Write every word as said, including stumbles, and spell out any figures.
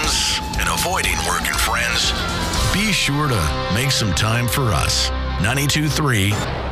weekends and avoiding work and friends, be sure to make some time for us. ninety-two point three